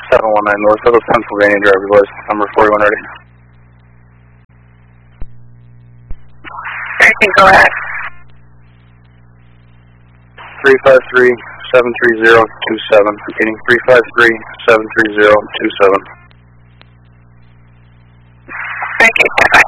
719 North Douglas, Pennsylvania, driver's license number 41 ready. Anything, go ahead. 353-730-27, repeating 353-730-27. Thank you,